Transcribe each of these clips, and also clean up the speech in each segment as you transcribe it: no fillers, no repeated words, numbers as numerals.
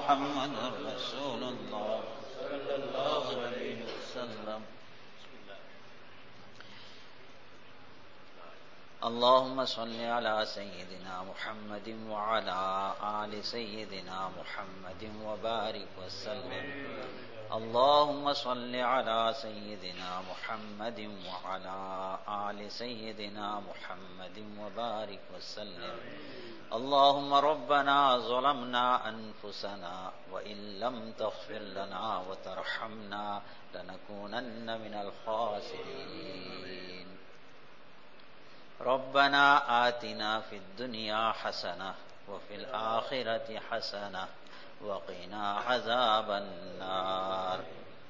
मुहम्मदुर रसूलुल्लाह सल्लल्लाहु अलैहि वसल्लम। अल्लाहुम्मा सल्लि अला सय्यिदिना मुहम्मदिन व अला आलि सय्यिदिना मुहम्मदिन व बारिक व सल्लिम। अल्लाहुम्मा सल्लि अला सय्यिदिना मुहम्मदिन व अला आलि सय्यिदिना मुहम्मदिन व बारिक व सल्लिम। अल्लाहुम्मा रब्बना ज़लमना अनफुसना व इन लम तग़फिर लना व तरहमना लनकूनन्न मिनल ख़ासिरीन। रब्बना आतिना फिद दुनिया हसनह व फिल आखिरति हसनह व क़िना अज़ाबन नार।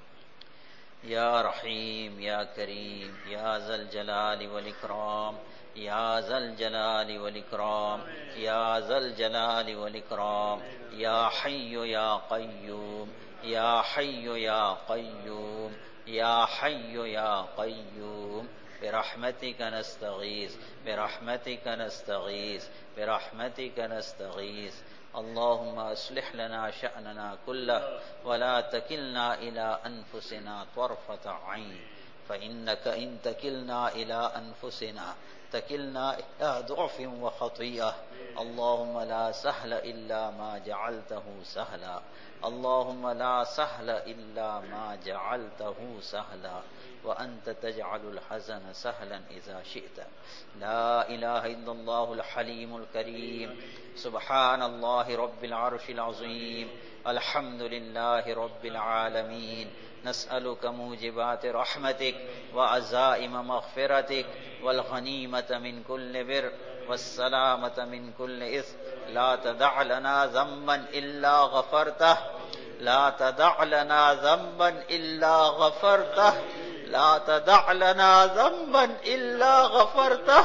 या रहीम या करीम या ज़ल जलाली वल इकराम या ज़ल जलाली वल इकराम या ज़ल जलाली वल इकराम या हय्यु या क़य्यूम या हय्यु या क़य्यूम या हय्यु या क़य्यूम बिरहमतिक नस्तगीस बिरहमतिक नस्तगीस बिरहमतिक नस्तगीस। अल्लाहुम्मा अस्लिह लना शअनना कुल्लह वला तकिलना इला अनफुसिना तर्फत ऐन फ़इन्नका इन तकिलना इला अनफुसिना तकिलना इला दुअफ़िन व ख़तीअह। अल्लाहुम्मा ला सहल इल्ला मा जअलतहु सहला अल्लाहुम्मा ला सहल इल्ला मा जअलतहु सहला व अंत तजअलुल हज़न सहलन इज़ा शिअत। ला इलाहा इल्लल्लाहुल हलीमुल करीम सुब्हानल्लाहि रब्बिल अर्शिल अज़ीम अल्हम्दुलिल्लाहि रब्बिल आलमीन। नस्अलुक मूजिबाति रहमतिक व अज़ाइम मग़फ़िरतिक वल गनीमत मिन कुल्लि बिर वस्सलामत मिन कुल्लि इस्म। ला तदअ लना ज़म्बन इल्ला गफ़रतह ला तदअ लना ज़म्बन इल्ला गफ़रतह ला तदअ लना ज़म्बन इल्ला गफ़रतह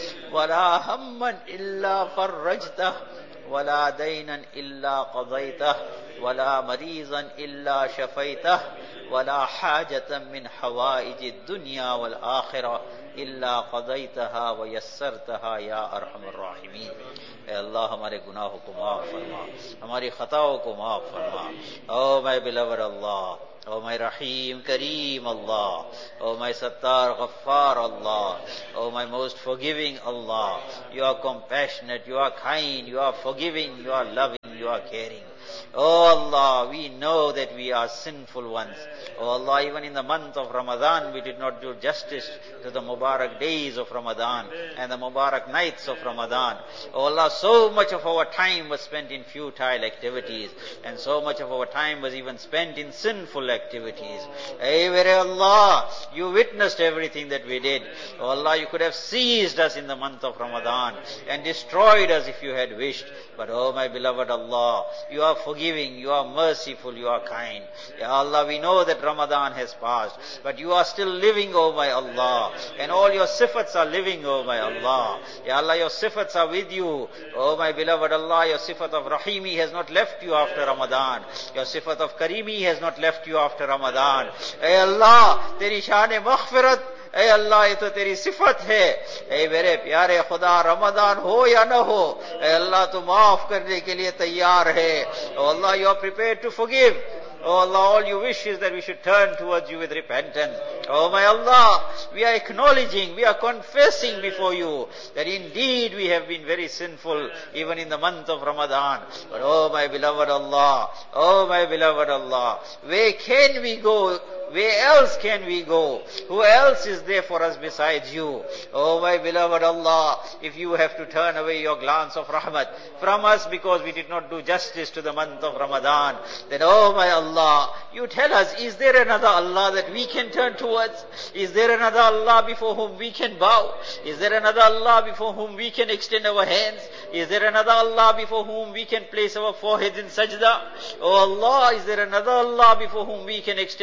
वला हम्मन इल्ला फ़र्रजतह वला दैनन इल्ला क़ज़ैतह वला मरीज़न इल्ला शफ़ैतह वला हाजतन मिन हवाइजिद दुनिया वल आखिरा इल्ला क़ज़ैतहा व यस्सरतहा या अरहमर राहिमीन। ऐ अल्लाह हमारे गुनाहों को माफ़ फरमा, हमारी खताओं को माफ़ फरमा। Oh my beloved Allah, O my Rahim, Kareem Allah, O my Sattar, Ghaffar Allah, O my most forgiving Allah, you are compassionate, you are kind, you are forgiving, you are loving, you are caring. Oh Allah, we know that we are sinful ones. Oh Allah, even in the month of Ramadan, we did not do justice to the Mubarak days of Ramadan and the Mubarak nights of Ramadan. Oh Allah, so much of our time was spent in futile activities and so much of our time was even spent in sinful activities. Hey, very Allah, you witnessed everything that we did. Oh Allah, you could have seized us in the month of Ramadan and destroyed us if you had wished. But oh my beloved Allah, you are forgiving, you are merciful, you are kind. Ya Allah, we know that Ramadan has passed, but you are still living, oh my Allah, and all your sifats are living, oh my Allah. Ya Allah, your sifats are with you. Oh my beloved Allah, your sifat of Rahimi has not left you after Ramadan. Your sifat of Karimi has not left you after Ramadan. Hey Allah, teri shān-e maghfirat, ऐ अल्लाह ये तो तेरी सिफत है। ऐ मेरे प्यारे खुदा, रमजान हो या न हो, ऐ अल्लाह तू माफ करने के लिए तैयार है। ओ अल्लाह, you are prepared to forgive. Oh Allah, all you wish is that we should turn towards you with repentance. Oh my Allah, we are acknowledging, we are confessing before you that indeed we have been very sinful even in the month of Ramadan. But oh my beloved Allah, oh my beloved Allah, where can we go? Where else can we go? Who else is there for us besides you? Oh my beloved Allah, if you have to turn away your glance of rahmat from us because we did not do justice to the month of Ramadan, then oh my Allah, you tell us, is there another Allah that we can turn towards? Is there another Allah before whom we can bow? Is there another Allah before whom we can extend our hands? Is there another Allah before whom we can place our foreheads in sajda? Oh Allah, is there another Allah before whom we can extend this begging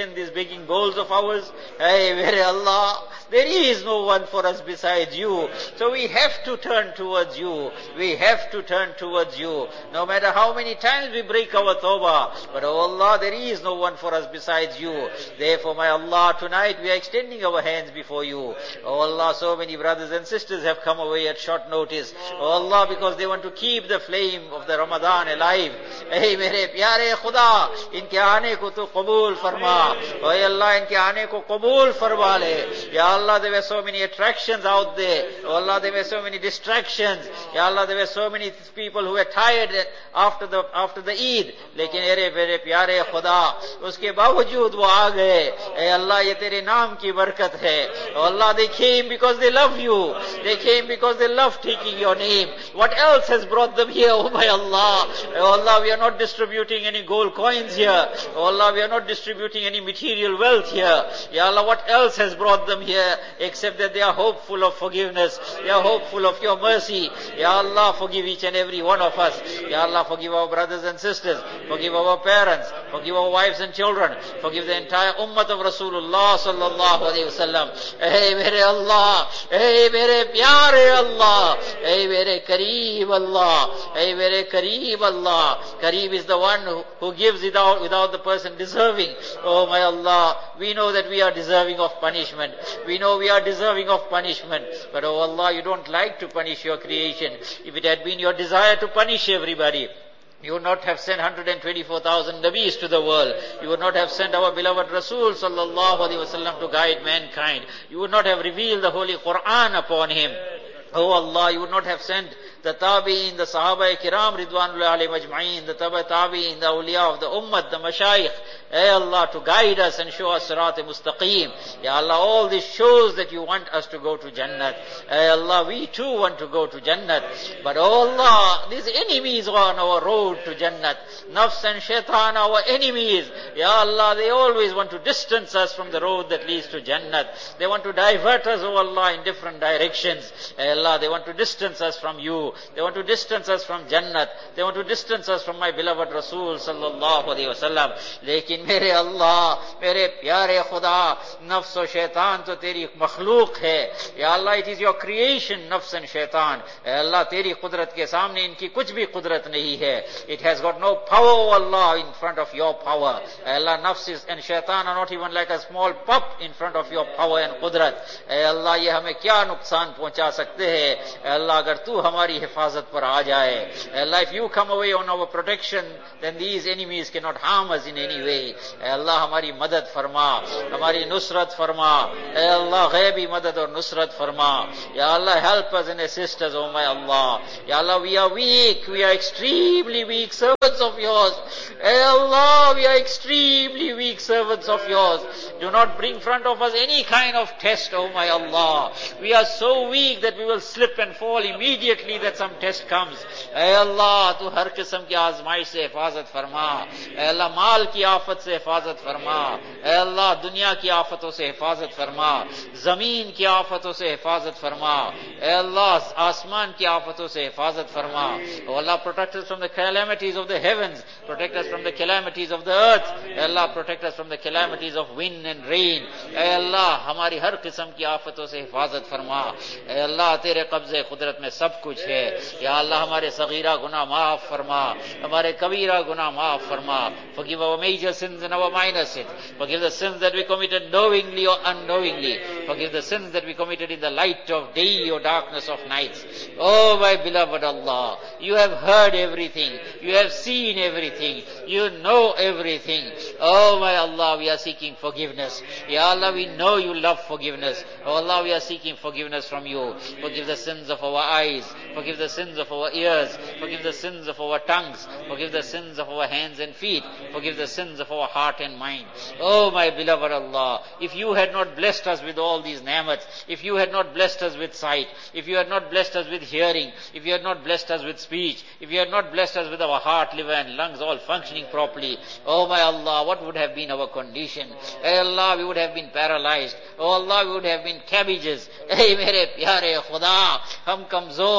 seeking goals of ours. Hey, mere Allah, there is no one for us besides you. So we have to turn towards you. We have to turn towards you. No matter how many times we break our tawbah. But oh Allah, there is no one for us besides you. Therefore, my Allah, tonight we are extending our hands before you. Oh Allah, so many brothers and sisters have come away at short notice. Oh Allah, because they want to keep the flame of the Ramadan alive. Hey, mere pyare Khuda, inke aane ko tu qabul farma. Oh Allah, inke aane ko qabul farma le. Ya Allah, there were so many attractions out there. Oh Allah, there were so many distractions. Ya Allah, there were so many people who were tired after the Eid. Lekin mere pyare Khuda, uske बावजूद वो आ गए. ए अल्लाह, ये तेरे नाम की बरकत है. Oh Allah, they came because they love you. They came because they love taking your name. What else has brought them here, oh my Allah? Oh Allah, we are not distributing any gold coins here. Oh Allah, we are not distributing any material wealth here. Ya Allah, what else has brought them here except that they are hopeful of forgiveness. They are hopeful of your mercy. Ya Allah, forgive each and every one of us. Ya Allah, forgive our brothers and sisters. Forgive our parents. Forgive our wives and children. Forgive the entire ummah of Rasulullah sallallahu alayhi wa sallam. Hey, mere Allah. Hey, mere pyare Allah. Hey, mere Kareem Allah. Hey, mere Kareem Allah. Kareem is the one who gives without the person deserving. Oh my Allah, we know that we are deserving of punishment. We know we are deserving of punishment. But oh Allah, you don't like to punish your creation. If it had been your desire to punish everybody, you would not have sent 124,000 Nabis to the world. You would not have sent our beloved Rasul sallallahu alaihi wasallam to guide mankind. You would not have revealed the Holy Quran upon him. Oh Allah, you would not have sent the Tabi'in, the Sahaba Kiram, Ridwanullah alayhim ajma'in, the Tabi'in, the awliya of the Ummah, the Mashayikh. Hey Allah, to guide us and show us Sirat-e-Mustaqim. Ya Allah, all this shows that you want us to go to Jannat. Hey Allah, we too want to go to Jannat. But oh Allah, these enemies are on our road to Jannat. Nafs and Shaitan, our enemies. Ya Allah, they always want to distance us from the road that leads to Jannat. They want to divert us, oh Allah, in different directions. Hey Allah, they want to distance us from you. They want to distance us from Jannat. They want to distance us from my beloved Rasul sallallahu alayhi wa sallam. Lekin mere Allah, mere pyare Khuda, nafs o shaitan to teri makhluk hai. Ya Allah, it is your creation, nafs and shaitan. Ya Allah, teri qudrat ke samne inki kuch bhi qudrat nahi hai. It has got no power, oh Allah, in front of your power. Ya Allah, nafs and shaitan are not even like a small pup in front of your power and qudrat. Ya Allah, ye hame kya nuksan pahuncha sakte hai. Ya Allah, agar tu hamari hifazat par aa jaye. Ya Allah, if you come away on our protection, then these enemies cannot harm us in any way. Allah, हमारी मदद फरमा, हमारी नुसरत फरमा. Allah, ग़ैबी मदद और नुसरत फरमा. Ya Allah, help us and assist us, oh my Allah. Ya Allah, we are weak, we are extremely weak servants of yours. Allah, we are extremely weak servants of yours. Do not bring in front of us any kind of test, oh my Allah. We are so weak that we will slip and fall immediately that some test comes. Allah, tu har qisam ki आजमाइश से हिफाजत फरमा. Allah, माल की आफत से हिफाजत फरमा. अल्लाह, दुनिया की आफतों से हिफाजत फरमा. जमीन की आफतों से हिफाजत फरमा. अल्लाह, आसमान की आफतों से हिफाजत फरमा. Oh Allah, protect us from the calamities of the heavens. Protect us from the calamities of the earth. Allah, protect us from the calamities of wind and rain. Allah, हमारी हर किस्म की आफतों से हिफाजत फरमा. अल्लाह, तेरे कब्जे कुदरत में सब कुछ है. या अल्लाह, हमारे सगीरा गुनाह माफ फरमा. हमारे कबीरा गुनाह माफ फरमा. Forgive our major sins and our minor sins. Forgive the sins that we committed knowingly or unknowingly. Forgive the sins that we committed in the light of day or darkness of nights. Oh my beloved Allah, you have heard everything. You have seen everything. You know everything. Oh my Allah, we are seeking forgiveness. Ya Allah, we know you love forgiveness. Oh Allah, we are seeking forgiveness from you. Forgive the sins of our eyes. Forgive the sins of our ears. Forgive the sins of our tongues. Forgive the sins of our hands and feet. Forgive the sins of our heart and mind. Oh my beloved Allah, if you had not blessed us with all these ni'mats, if you had not blessed us with sight, if you had not blessed us with hearing, if you had not blessed us with speech, if you had not blessed us with our heart, liver and lungs all functioning properly, oh my Allah, what would have been our condition? Hey Allah, we would have been paralyzed. Oh Allah, we would have been cabbages. Hey mere pyare Khuda, hum kamzor hote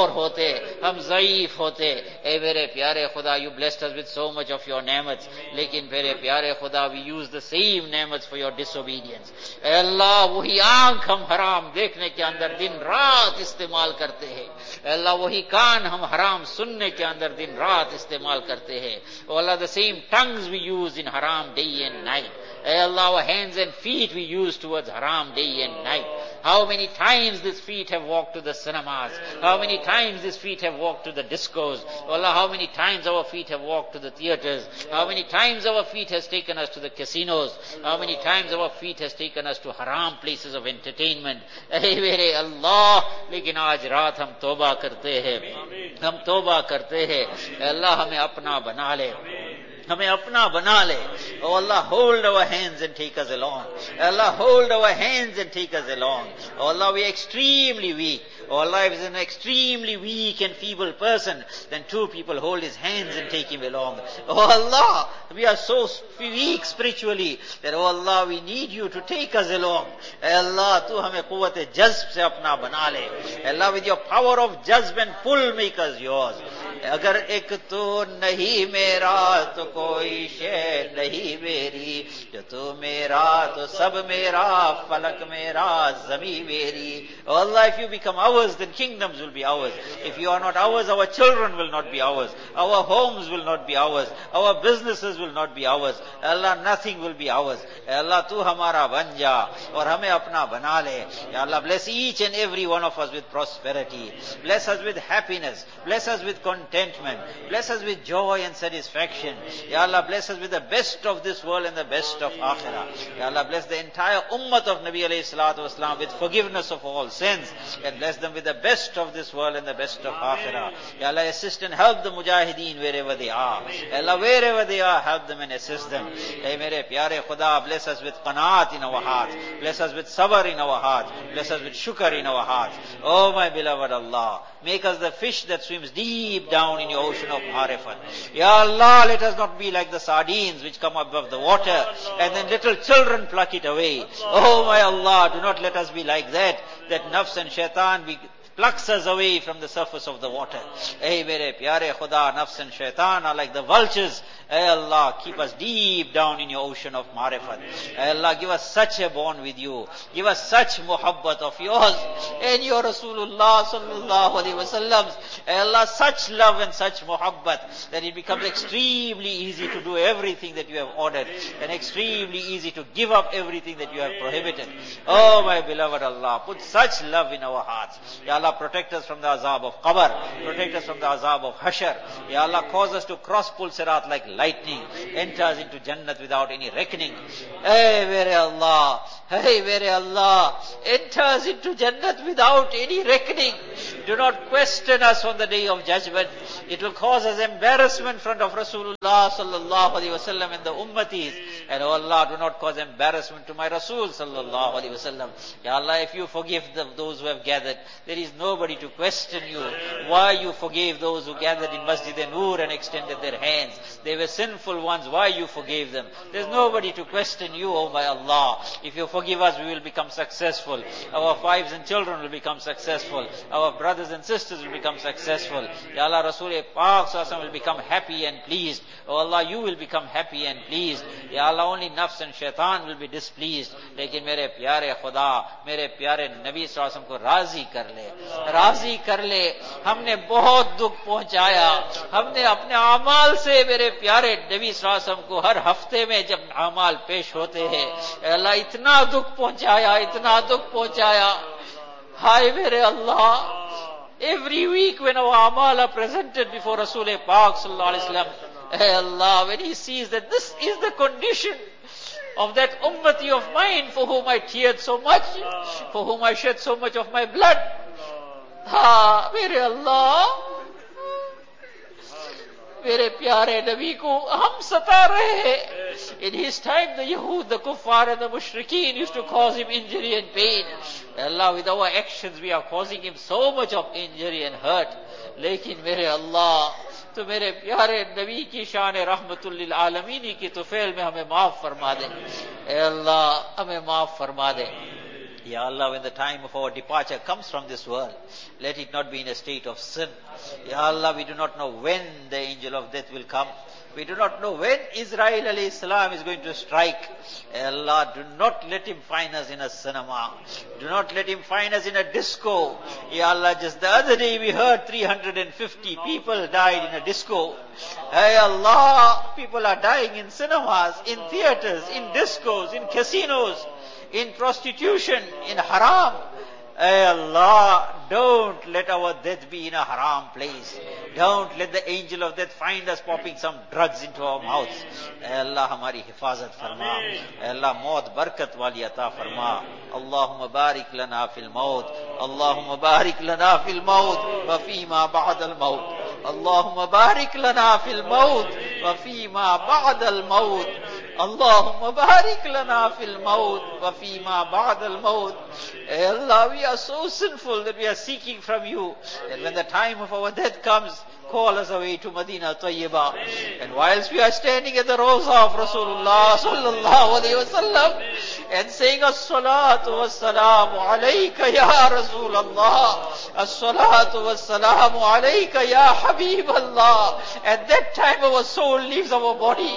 होते, हम ज़ईफ होते। ए मेरे प्यारे खुदा, you blessed us with so much of your नेमत्स, लेकिन मेरे प्यारे खुदा we use the same नेमत्स for your disobedience. ए अल्लाह, वही आंख हम हराम देखने के अंदर दिन रात इस्तेमाल करते हैं। अल्लाह, वही कान हम हराम सुनने के अंदर दिन रात इस्तेमाल करते हैं। ओ अल्लाह, the same tongues we use in हराम day and night. Hey Allah, our hands and feet we use towards haram day and night. How many times these feet have walked to the cinemas? How many times these feet have walked to the discos? Oh Allah, how many times our feet have walked to the theaters? How many times our feet has taken us to the casinos? How many times our feet has taken us to haram places of entertainment? Hey mere Allah, lekin aaj raat hum tawbah karte hain. हम तौबा करते हैं। अल्लाह हमें अपना बना ले, हमें अपना बना ले। Oh Allah, hold our hands and take us along. Allah, hold our hands and take us along. Oh Allah, we are extremely weak. Oh Allah, if is an extremely weak and feeble person, then two people hold his hands and take him along. Oh Allah, we are so weak spiritually that oh Allah, we need you to take us along. Allah, tu hame quwwat jazb se apna bana le. Allah, with your power of jazb and pull, make us yours. अगर एक तू नहीं मेरा तो कोई शे नहीं मेरी, जो तू मेरा तो सब मेरा, फलक मेरा ज़मी मेरी. Oh Allah, if you become ours, then kingdoms will be ours. If you are not ours, our children will not be ours, our homes will not be ours, our businesses will not be ours. Allah, nothing will be ours. Allah, तू हमारा बन जा और हमें अपना बना ले. Ya Allah, bless each and every one of us with prosperity, bless us with happiness, bless us with contentment, bless us with joy and satisfaction. Ya Allah, bless us with the best of this world and the best of akhirah. Ya Allah, bless the entire ummah of Nabi alayhi salatu wasalam with forgiveness of all sins, and bless them with the best of this world and the best of akhirah. Ya Allah, assist and help the mujahideen wherever they are. Ya Allah, wherever they are, help them and assist them. Hey mere pyare Khuda, bless us with qanaat in our hearts, bless us with sabr in our hearts, bless us with shukr in our hearts. Oh my beloved Allah, make us the fish that swims deep down in your ocean of marifat. Ya Allah, let us not be like the sardines which come above the water and then little children pluck it away. Oh my Allah, do not let us be like that nafs and shaitan plucks us away from the surface of the water. Hey mere pyare Khuda, nafs and shaitan are like the vultures. Hey Allah, keep us deep down in your ocean of marifat. Hey Allah, give us such a bond with you, give us such muhabbat of yours and your Rasulullah sallallahu alaihi wasallam. Hey Allah, such love and such muhabbat that it becomes extremely easy to do everything that you have ordered and extremely easy to give up everything that you have prohibited. Oh my beloved Allah, put such love in our hearts. Ya Allah, protect us from the azab of qabr, protect us from the azab of hashr. Ya Allah, cause us to cross Pul Sirat like lightning, enter us into Jannat without any reckoning. Hey mere Allah, hey mere Allah, enter us into Jannat without any reckoning. Do not question us on the day of judgment. It will cause us embarrassment in front of Rasulullah sallallahu alaihi wasallam and the ummatis. And oh Allah, do not cause embarrassment to my Rasul sallallahu alaihi wasallam. Ya Allah, if you forgive those who have gathered, there is nobody to question you. Why you forgave those who gathered in Masjid Noor and extended their hands? They were sinful ones. Why you forgave them? There's nobody to question you, oh my Allah. If you forgive us, we will become successful. Our wives and children will become successful. Our brothers and sisters will become successful. Ya Allah, Rasul Pak Sallallahu will become happy and pleased. Oh Allah, you will become happy and pleased. Ya Allah, only nafs and shaitan will be displeased. Lekin mere pyare Khuda, mere pyare Nabi Sallallahu ko राजी कर ले, राजी कर ले. हमने बहुत दुख पहुंचाया, हमने अपने अमाल से मेरे प्यारे नबी सल्लल्लाहु अलैहि वसल्लम को हर हफ्ते में जब अमाल पेश होते हैं, अल्लाह इतना दुख पहुंचाया, इतना दुख पहुंचाया. हाय मेरे अल्लाह, every week when our amal are presented before Rasul Pak sallallahu alaihi wasallam, hey Allah, when he sees that this is the condition of that ummati of mine for whom I teared so much, for whom I shed so much of my blood. Ha, mere Allah, मेरे प्यारे नबी को हम सता रहे हैं. In his time, the Yahud, the Kuffar and the Mushrikeen used to cause him injury and pain. Allah, with our actions we are causing him so much of injury and hurt. लेकिन मेरे अल्लाह, तो मेरे प्यारे नबी की शान रहमतुल लिल आलमीन की तुफैल में हमें माफ फरमा दे. ए अल्लाह, हमें माफ फरमा दे. Ya Allah, when the time of our departure comes from this world, let it not be in a state of sin. Ya Allah, we do not know when the angel of death will come. We do not know when Israel alayhi salam is going to strike. Ya Allah, do not let him find us in a cinema. Do not let him find us in a disco. Ya Allah, just the other day we heard 350 people died in a disco. Hey Allah, people are dying in cinemas, in theaters, in discos, in casinos, in prostitution, in haram. Hey Allah, don't let our death be in a haram place. Don't let the angel of death find us popping some drugs into our mouths. Hey Allah, hamari hifazat farma. Hey Allah, maut barkat wali ata farma. Allahumma barik lana fil maut. Allahumma barik lana fil maut. Wa fima ba'd al maut. Allahumma barik lana fil maut. Wa fima ba'd al maut. Allahumma barik lana fil maut wa fima ba'd al maut. Hey Allah, we are so sinful that we are seeking from you that when the time of our death comes, call us away to Medina Tayyibah. And whilst we are standing at the Rawza of Rasulullah sallallahu alayhi wasallam and saying as-salatu was-salamu alayka ya Rasulallah, as-salatu was-salamu alayka ya Habiballah, at that time our soul leaves our body.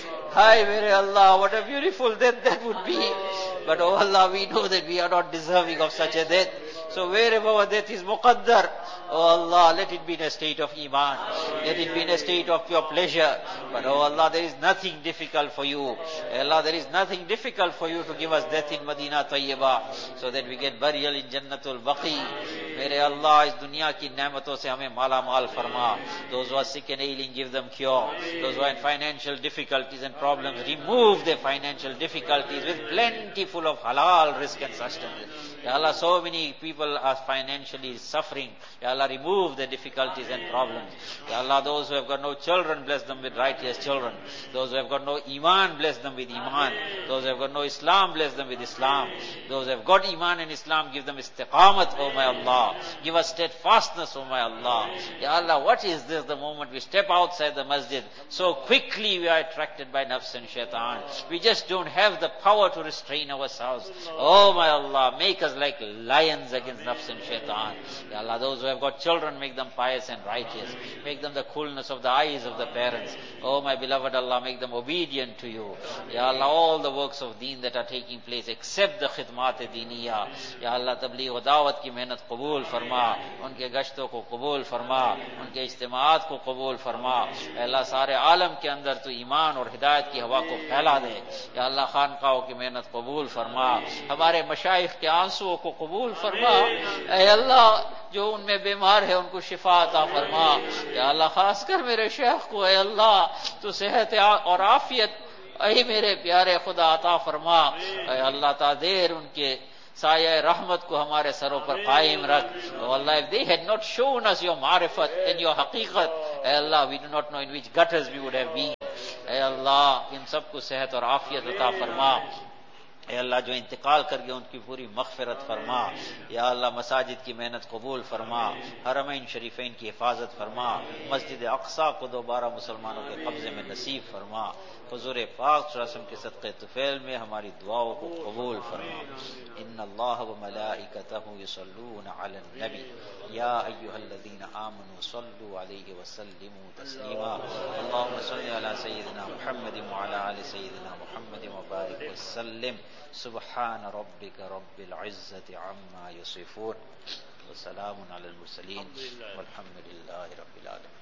Hi, very Allah, what a beautiful death that would be. But oh Allah, we know that we are not deserving of such a death. So wherever our death is muqaddar, oh Allah, let it be in a state of iman. Let it be in a state of pure pleasure. But oh Allah, there is nothing difficult for you. Allah, there is nothing difficult for you to give us death in Medina Tayyibah, so that we get burial in Jannatul Baqi. Mere Allah, is dunya ki ne'maton se hame mala mal farma. Those who are sick and ailing, give them cure. Those who are in financial difficulties and problems, remove their financial difficulties with plentiful of halal rizq and sustenance. Ya Allah, so many people are financially suffering. Ya Allah, remove the difficulties and problems. Ya Allah, those who have got no children, bless them with righteous children. Those who have got no iman, bless them with iman. Those who have got no Islam, bless them with Islam. Those who have got iman and Islam, give them istiqamat, oh my Allah. Give us steadfastness, oh my Allah. Ya Allah, what is this? The moment we step outside the masjid, so quickly we are attracted by nafs and shaitan. We just don't have the power to restrain ourselves. Oh my Allah, make us like lions against nafs and shaitan. Ya Allah, those who have got children, make them pious and righteous. Make them the coolness of the eyes of the parents. Oh my beloved Allah, make them obedient to you. Ya Allah, all the works of deen that are taking place, except the khidmat-e-diniya. Ya Allah, tabligh wa da'wat ki mehnat qabul farma. Unke gashton ko qabul farma. Unke ijtimaat ko qabul farma. Ya Allah, sare alam ke andar tu iman aur hidayat ki hawa ko phaila de. Ya Allah, khanqaon ki mehnat qabul farma. Hamare mashayikh ke आंसुओं को कबूल फरमा. ऐ अल्लाह, जो उनमें बीमार है उनको शिफा अता फरमा. या अल्लाह, खासकर मेरे शेख को ऐ अल्लाह तो सेहत और आफियत ऐ मेरे प्यारे खुदा अता फरमा. ऐ अल्लाह, तादेर उनके साया रहमत को हमारे सरों पर कायम रख. Oh Allah, if they had not shown us your marifat and your haqiqat, I Allah, we do not know in which gutters we would have been. ऐ अल्लाह, इन सबको सेहत और आफियत अता फरमा. या अल्लाह, जो इंतकाल कर गए उनकी पूरी मग़फ़िरत फरमा. या अल्लाह, मसाजिद की मेहनत कबूल फरमा. हरमैन शरीफैन की हिफाजत फरमा. मस्जिद अक़सा को दोबारा मुसलमानों के कब्ज़े में नसीब फरमा. हुज़ूर पाक सल्लल्लाहु अलैहि वसल्लम के सदक़े तुफ़ैल में हमारी दुआओं को कबूल फरमा. इन्नल्लाह व मलाइकतहु युसल्लूना अलन नबी या अय्युहल्लज़ीना आमनू सल्लू अलैहि व सल्लिमू तस्लीमा. अल्लाहुम्मा सल्लि अला सय्यिदिना मुहम्मदिन व अला आलि सय्यिदिना मुहम्मदिन व बारिक व सल्लिम. सुब्हान रब्बिक रब्बिल इज़्ज़ति अम्मा यसिफून व सलामुन अलल मुरसलीन वल्हम्दुलिल्लाहि रब्बिल आलमीन.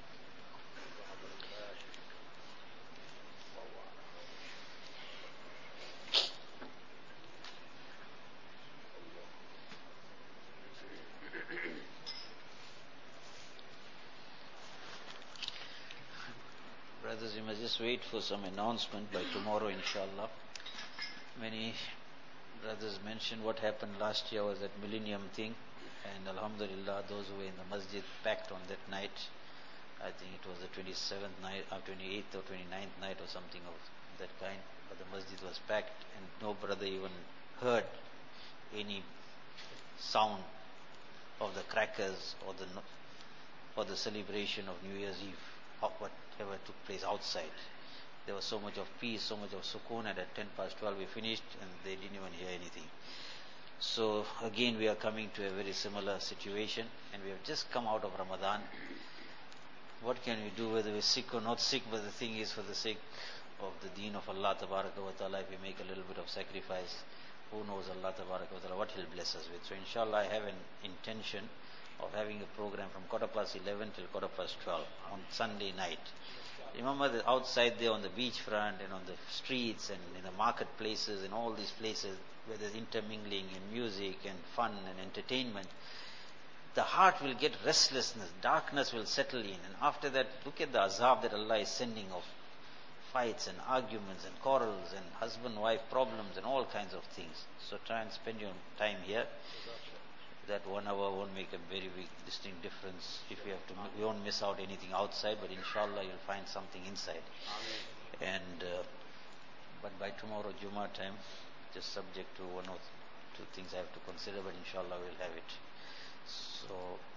Brothers, you must just wait for some announcement by tomorrow, inshallah. Many brothers mentioned what happened last year was that millennium thing, and alhamdulillah, those who were in the masjid packed on that night. I think it was the 27th night, or 28th or 29th night or something of that kind. But the masjid was packed, and no brother even heard any sound of the crackers or the celebration of New Year's Eve, or whatever took place outside. There was so much of peace, so much of sukoon, and at 12:10 we finished and they didn't even hear anything. So again we are coming to a very similar situation, and we have just come out of Ramadan. What can we do, whether we're sick or not sick? But the thing is, for the sake of the deen of Allah Tabaraka wa Ta'ala, if we make a little bit of sacrifice, who knows Allah Tabaraka wa Ta'ala what He'll bless us with. So inshallah I have an intention of having a program from 11:15 till 12:15 on Sunday night. Remember that outside there on the beach front and on the streets and in the marketplaces and all these places where there's intermingling and music and fun and entertainment, the heart will get restlessness, darkness will settle in, and after that, look at the azab that Allah is sending of fights and arguments and quarrels and husband-wife problems and all kinds of things. So try and spend your time here. That 1 hour won't make a very big distinct difference if you have to. We won't miss out anything outside, but inshallah you'll find something inside. And but by tomorrow Jummah time, just subject to 1 or 2 things I have to consider, but inshallah we'll have it. So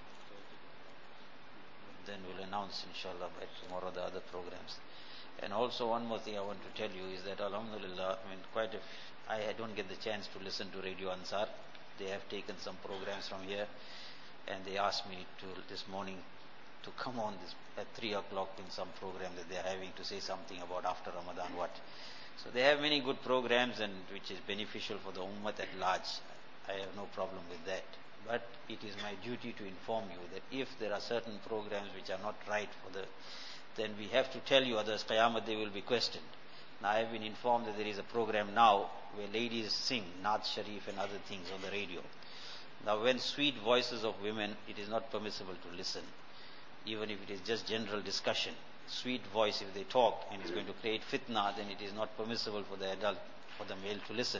then we'll announce inshallah by tomorrow the other programs. And also one more thing I want to tell you is that alhamdulillah, I don't get the chance to listen to Radio Ansar. They have taken some programs from here, and they asked me this morning to come on this at 3 o'clock in some program that they are having to say something about after Ramadan what. So they have many good programs, and which is beneficial for the ummah at large. I have no problem with that. But it is my duty to inform you that if there are certain programs which are not right then we have to tell you, others Qiyamah they will be questioned. Now I have been informed that there is a program now where ladies sing Naat Sharif and other things on the radio. Now when sweet voices of women, it is not permissible to listen, even if it is just general discussion. Sweet voice, if they talk and it's going to create fitna, then it is not permissible for the male to listen.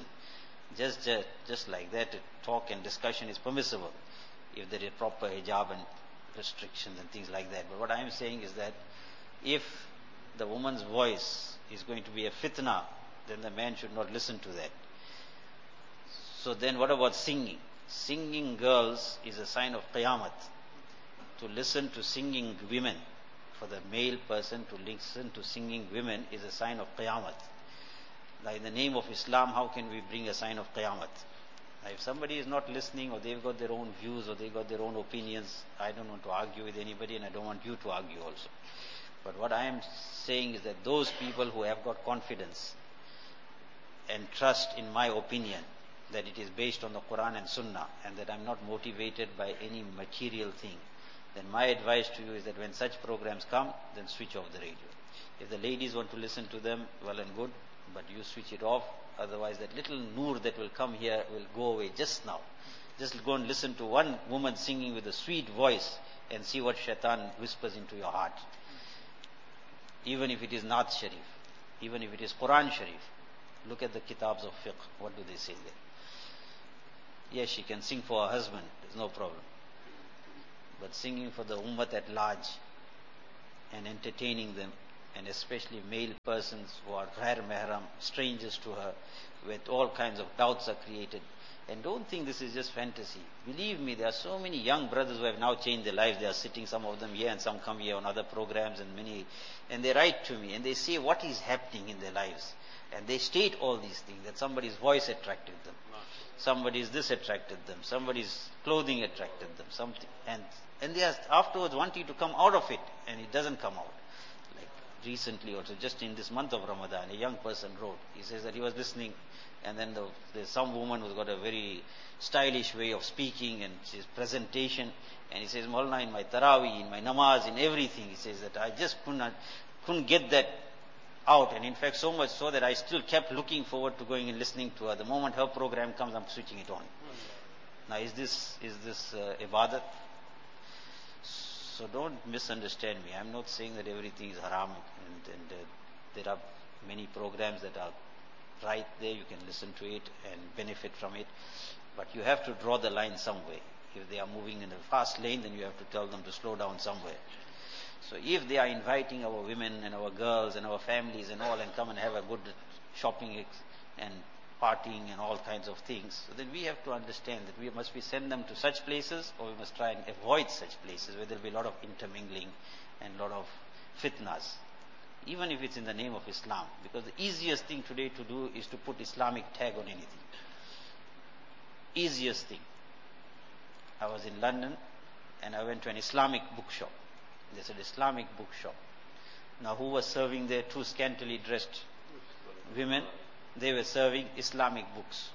Just like that, talk and discussion is permissible if there is proper hijab and restrictions and things like that. But what I am saying is that if the woman's voice is going to be a fitna, then the man should not listen to that. So then what about singing? Singing girls is a sign of Qiyamah. To listen to singing women, for the male person to listen to singing women is a sign of Qiyamah. Now in the name of Islam, how can we bring a sign of Qiyamah? Now if somebody is not listening, or they've got their own views, or they've got their own opinions, I don't want to argue with anybody, and I don't want you to argue also. But what I am saying is that those people who have got confidence and trust in my opinion, that it is based on the Quran and Sunnah, and that I'm not motivated by any material thing, then my advice to you is that when such programs come, then switch off the radio. If the ladies want to listen to them, well and good, but you switch it off. Otherwise that little noor that will come here will go away just now. Just go and listen to one woman singing with a sweet voice and see what shaitan whispers into your heart. Even if it is Naat Sharif, even if it is Quran Sharif, look at the kitabs of fiqh. What do they say there? Yes, she can sing for her husband, there's no problem. But singing for the ummah at large and entertaining them, and especially male persons who are ghair mahram, strangers to her, with all kinds of doubts are created. And don't think this is just fantasy. Believe me, there are so many young brothers who have now changed their lives. They are sitting, some of them here and some come here on other programs, and they write to me and they say what is happening in their lives. And they state all these things, that somebody's voice attracted them, somebody's this attracted them, somebody's clothing attracted them, something. And they are afterwards wanting to come out of it, and it doesn't come out. Like recently also, just in this month of Ramadan, a young person wrote, he says that he was listening, and then there's some woman who's got a very stylish way of speaking and his presentation, and he says, Maulana, in my Taraweeh, in my namaz, in everything, he says that I just couldn't get that out, and in fact so much so that I still kept looking forward to going and listening to her. The moment her program comes, I'm switching it on. Now is this ibadat? So don't misunderstand me. I'm not saying that everything is haram, and there are many programs that are right there, you can listen to it and benefit from it, but you have to draw the line somewhere. If they are moving in a fast lane, then you have to tell them to slow down somewhere. So if they are inviting our women and our girls and our families and all, and come and have a good shopping and partying and all kinds of things, so then we have to understand that we must send them to such places, or we must try and avoid such places where there will be a lot of intermingling and a lot of fitnas, even if it's in the name of Islam. Because the easiest thing today to do is to put Islamic tag on anything. easiest thing. I was in London and I went to an Islamic bookshop. There's an Islamic bookshop. Now who was serving there? Two scantily dressed women. They were serving Islamic books.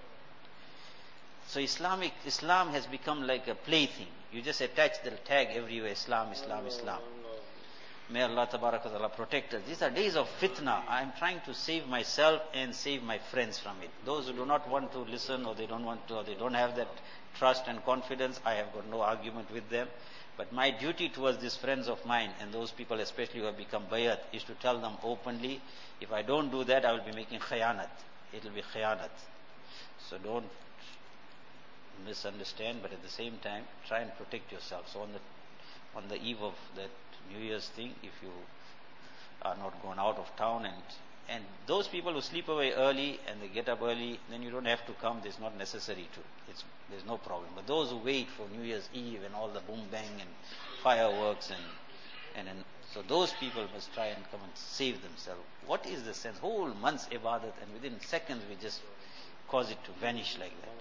So Islam has become like a plaything. You just attach the tag everywhere, Islam, Islam, Islam. May Allah Ta'ala protect us. These are days of fitna. I am trying to save myself and save my friends from it. Those who do not want to listen, or they don't want to, or they don't have that trust and confidence, I have got no argument with them. But my duty towards these friends of mine, and those people especially who have become bayat, is to tell them openly, if I don't do that, I will be making khayanat. It will be khayanat. So don't misunderstand, but at the same time, try and protect yourself. So on the eve of that New Year's thing, if you are not gone out of town, and those people who sleep away early and they get up early, then you don't have to come. It's not necessary to. There's no problem. But those who wait for New Year's Eve and all the boom bang and fireworks and so those people must try and come and save themselves. What is the sense? Whole month's ibadat, and within seconds we just cause it to vanish like that.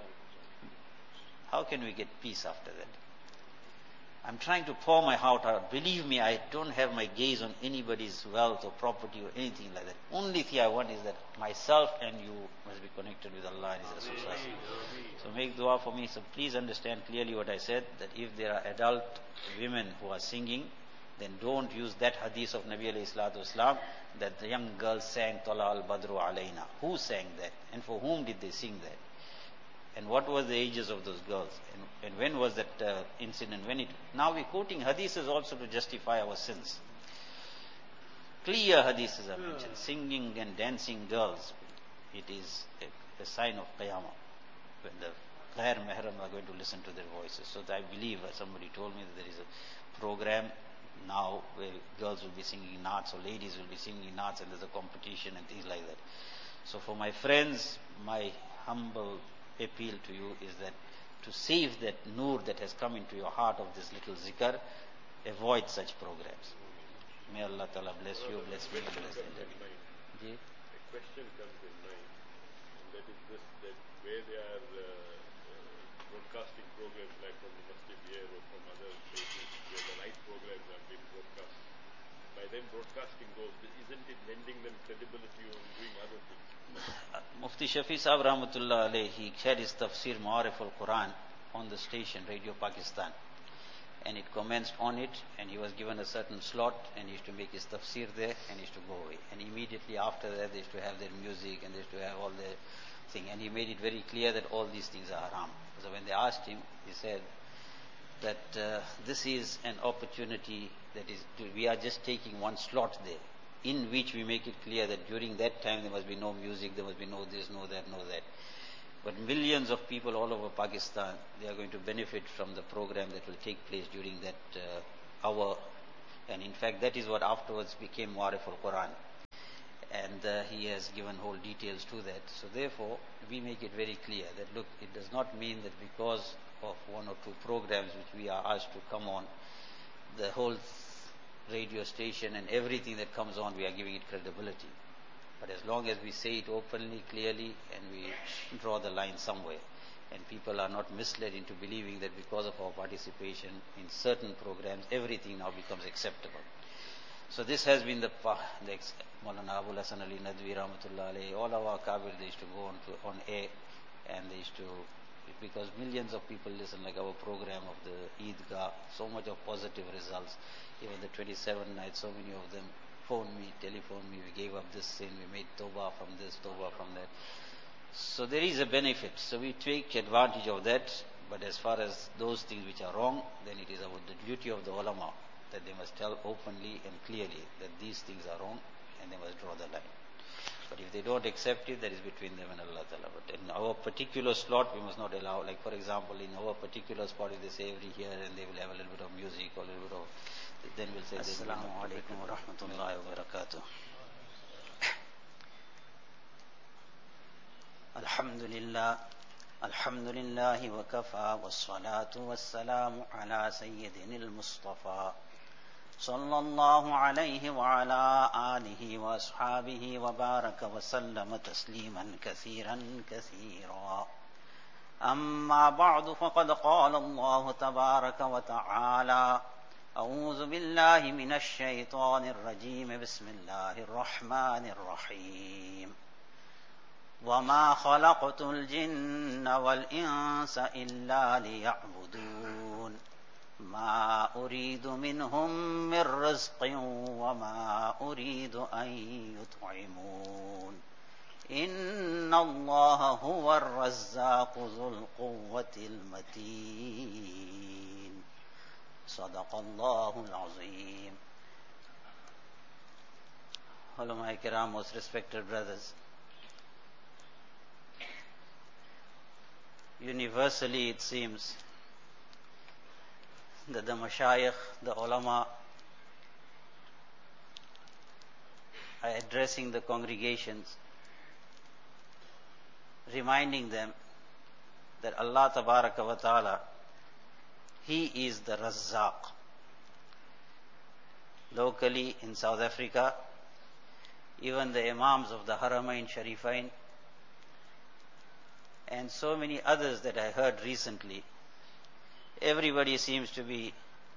How can we get peace after that? I'm trying to pour my heart out. Believe me, I don't have my gaze on anybody's wealth or property or anything like that. Only thing I want is that myself and you must be connected with Allah and His Rasul. So make dua for me. So please understand clearly what I said, that if there are adult women who are singing, then don't use that hadith of Nabi alayhi salatu wasalam, that the young girls sang Tala al-Badru alayna. Who sang that? And for whom did they sing that? And what was the ages of those girls? And when was that incident? Now we're quoting hadiths also to justify our sins. Clear hadiths are mentioned. Singing and dancing girls, it is a sign of qiyamah. When the ghair mahram are going to listen to their voices. So I believe, somebody told me that there is a program now where girls will be singing naats or ladies will be singing naats, and there's a competition and things like that. So for my friends, my humble appeal to you is that to save that nur that has come into your heart of this little zikr, avoid such programs. May Allah Ta'ala bless you, bless me, bless them. A question comes in mind, and that is this, that where they are broadcasting programs like from the masjid here or from other places where the right programs are being broadcast, by them broadcasting those, isn't it lending them credibility on doing other things? Mufti Shafi Sahib Rahmatullah alayhi, he shared his tafsir Ma'arif al-Quran on the station, Radio Pakistan. And it commenced on it, and he was given a certain slot, and he used to make his tafsir there, and he used to go away. And immediately after that, they used to have their music, and they used to have all their thing. And he made it very clear that all these things are haram. So when they asked him, he said that this is an opportunity that is, we are just taking one slot there, in which we make it clear that during that time there must be no music, there must be no this, no that, no that. But millions of people all over Pakistan, they are going to benefit from the program that will take place during that hour. And in fact, that is what afterwards became Ma'arif al-Quran. And he has given whole details to that. So therefore, we make it very clear that, look, it does not mean that because of one or two programs which we are asked to come on, the whole radio station and everything that comes on, we are giving it credibility. But as long as we say it openly, clearly, and we draw the line somewhere, and people are not misled into believing that because of our participation in certain programs, everything now becomes acceptable. So this has been the Maulana Abul Hasan Ali Nadwi Rahmatullah alayhi, all our Kabir, they used to go on air, and they used to, because millions of people listen, like our program of the Eidgah, so much of positive results. Even the 27 nights, so many of them phoned me, telephoned me, we gave up this sin, we made tawbah from this, tawbah from that. So there is a benefit. So we take advantage of that. But as far as those things which are wrong, then it is about the duty of the ulama, that they must tell openly and clearly that these things are wrong, and they must draw the line. But if they don't accept it, that is between them and Allah Ta'ala. But in our particular slot, we must not allow, like for example, in our particular spot, if they say every here, and they will have a little bit of music or a little bit of, then we'll say, Assalamu alaikum wa rahmatullahi wa barakatuh. Alhamdulillah wa kafa wa salatu wa salamu ala sayyidina al-Mustafa sallallahu alayhi wa ala alihi wa ashabihi wa baraka wa sallama tasliman kathiran kathira. أما بعد فقد قال الله تبارك وتعالى أعوذ بالله من الشيطان الرجيم بسم الله الرحمن الرحيم وما خلقت الجن والإنس إلا ليعبدون ما أريد منهم من رزق وما أريد أن يطعمون إن الله هو الرزاق ذو القوة المتين صدق الله العظيم. Ulama Kiram, most respected brothers, universally it seems that the mashayikh, the ulama, are addressing the congregations, reminding them that Allah Tabaraka wa Ta'ala, He is the Razzaq. Locally in South Africa, even the Imams of the Haramain Sharifain and so many others that I heard recently, everybody seems to be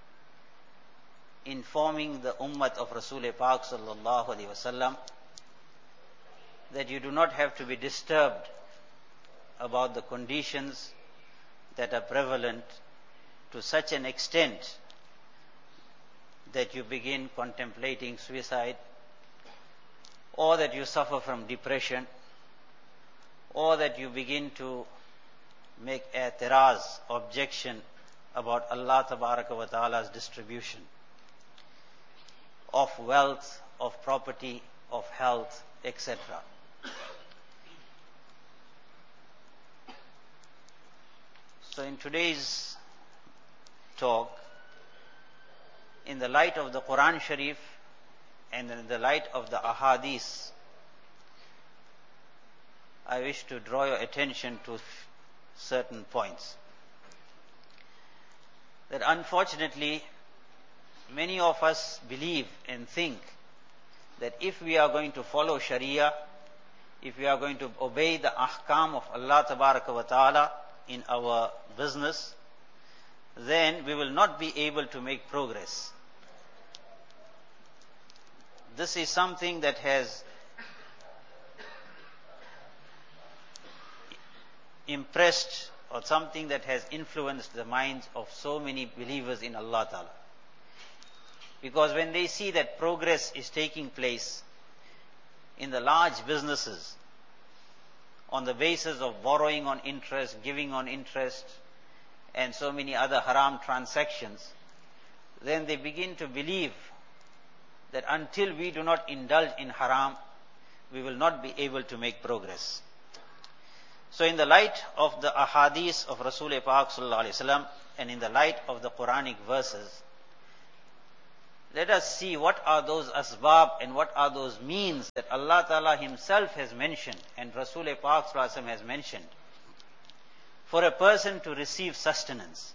informing the Ummat of Rasul Pak sallallahu alaihi wasallam that you do not have to be disturbed about the conditions that are prevalent to such an extent that you begin contemplating suicide, or that you suffer from depression, or that you begin to make i'tiraz, objection about Allah Tabaraka wa Ta'ala's distribution of wealth, of property, of health, etc. So in today's talk, in the light of the Quran Sharif and in the light of the Ahadith, I wish to draw your attention to certain points. That unfortunately, many of us believe and think that if we are going to follow Sharia, if we are going to obey the ahkam of Allah Tabaraka wa Ta'ala in our business, then we will not be able to make progress. This is something that has impressed, or something that has influenced the minds of so many believers in Allah Ta'ala. Because when they see that progress is taking place in the large businesses on the basis of borrowing on interest, giving on interest, and so many other haram transactions, then they begin to believe that until we do not indulge in haram, we will not be able to make progress. So in the light of the ahadith of Rasul Pak sallallahu alaihi wasallam and in the light of the Quranic verses, let us see what are those asbab and what are those means that Allah Ta'ala Himself has mentioned and Rasul Pak sallallahu alaihi wasallam has mentioned for a person to receive sustenance.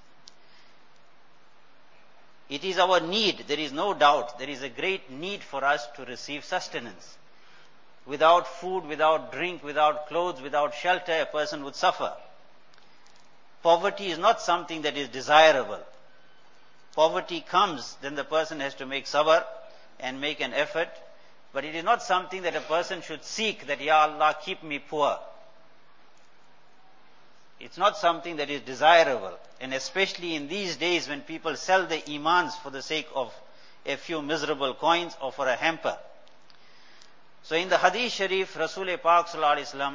It is our need, there is no doubt, there is a great need for us to receive sustenance. Without food, without drink, without clothes, without shelter, a person would suffer. Poverty is not something that is desirable. Poverty comes, then the person has to make sabr and make an effort, but it is not something that a person should seek, that, Ya Allah, keep me poor. It's not something that is desirable, and especially in these days when people sell their imans for the sake of a few miserable coins or for a hamper. So in the Hadith Sharif, Rasul Pak sallallahu alaihi wasallam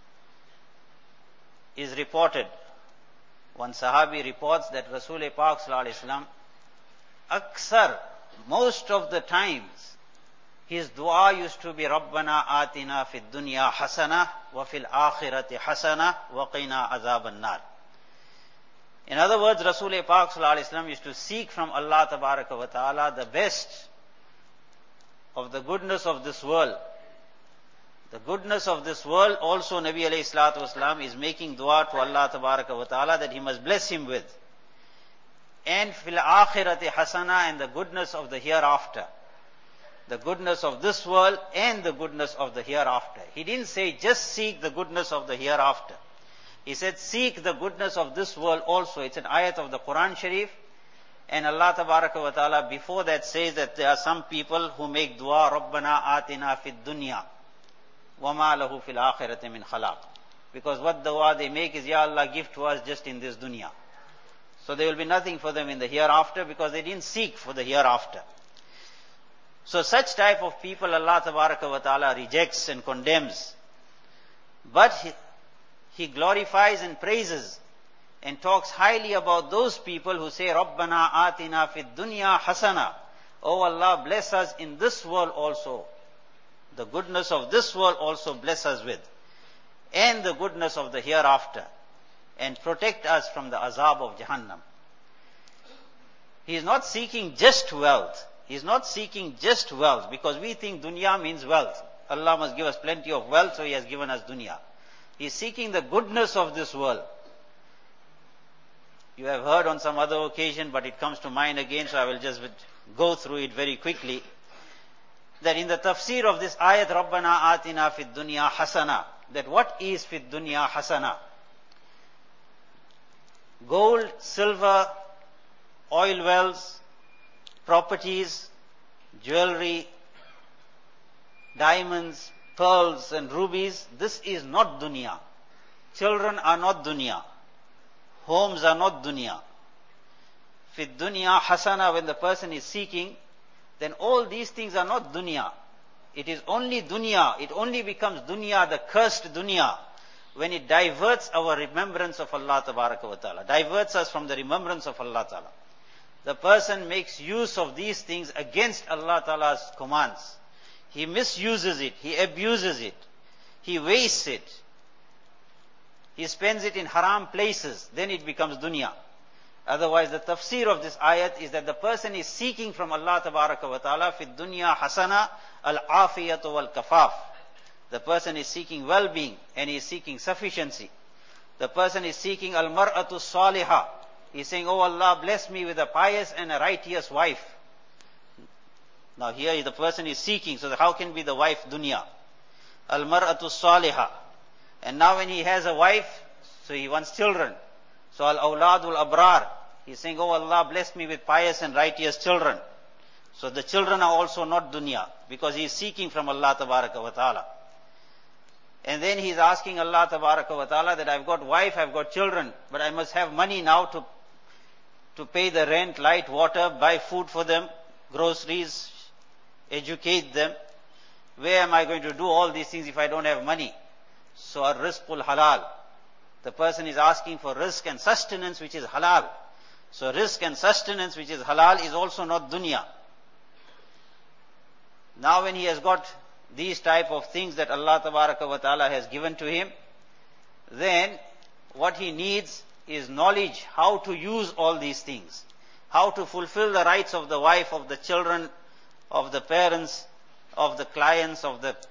is reported, one Sahabi reports that Rasul Pak sallallahu alaihi wasallam, aksar, most of the times, his dua used to be Rabbana atina fid dunya hasana wa fil akhirati hasana wa qina azaban nar. In other words, Rasul Pak sallallahu alaihi wasallam used to seek from Allah Tabaraka wa Ta'ala the best of the goodness of this world. The goodness of this world also Nabi alayhi salatu wasalam is making dua to Allah Tabaraka wa Ta'ala that He must bless him with. And fil akhirati hasana, and the goodness of the hereafter. The goodness of this world and the goodness of the hereafter. He didn't say just seek the goodness of the hereafter. He said, seek the goodness of this world also. It's an ayat of the Quran Sharif. And Allah Tabaraka wa Ta'ala before that says that there are some people who make dua, Rabbana atina fid dunya, wa ma lahu fil akhirati min khalaq. Because what dua they make is, Ya Allah, give to us just in this dunya. So there will be nothing for them in the hereafter because they didn't seek for the hereafter. So such type of people Allah Tabaraka wa Ta'ala rejects and condemns. But He glorifies and praises and talks highly about those people who say, Rabbana atina fid dunya hasana. Oh Allah, bless us in this world also. The goodness of this world also bless us with. And the goodness of the hereafter. And protect us from the azab of Jahannam. He is not seeking just wealth. He is not seeking just wealth because we think dunya means wealth. Allah must give us plenty of wealth, so He has given us dunya. He is seeking the goodness of this world. You have heard on some other occasion, but it comes to mind again, so I will just go through it very quickly. That in the tafsir of this ayat, Rabbana atina fid dunya hasana, that what is fid dunya hasana? Gold, silver, oil wells, properties, jewelry, diamonds, pearls and rubies, this is not dunya. Children are not dunya. Homes are not dunya. Fid dunya hasana, when the person is seeking, then all these things are not dunya. It is only dunya. It only becomes dunya, the cursed dunya, when it diverts our remembrance of Allah Tabaraka wa Ta'ala, diverts us from the remembrance of Allah Ta'ala. The person makes use of these things against Allah Ta'ala's commands. He misuses it. He abuses it. He wastes it. He spends it in haram places. Then it becomes dunya. Otherwise, the tafsir of this ayat is that the person is seeking from Allah Tabaraka wa Ta'ala fid dunya hasana al-afiyatu wal-kafaf. The person is seeking well-being and he is seeking sufficiency. The person is seeking al-mar'atu salihah. He is saying, oh Allah, bless me with a pious and a righteous wife. Now here the person is seeking, so how can be the wife dunya? Al-mar'atu salihah. And now when he has a wife, so he wants children. So al-awladul abrar. He is saying, oh Allah, bless me with pious and righteous children. So the children are also not dunya, because he is seeking from Allah Tabaraka wa Ta'ala. And then he is asking Allah Tabaraka wa Ta'ala that I've got wife, I've got children, but I must have money now to pay the rent, light, water, buy food for them, groceries, educate them. Where am I going to do all these things if I don't have money? So ar-rizqul halal. The person is asking for rizq and sustenance which is halal. So rizq and sustenance which is halal is also not dunya. Now when he has got these type of things that Allah Tabaraka wa Ta'ala has given to him, then what he needs is knowledge how to use all these things. How to fulfill the rights of the wife, of the children, of the parents, of the clients, of the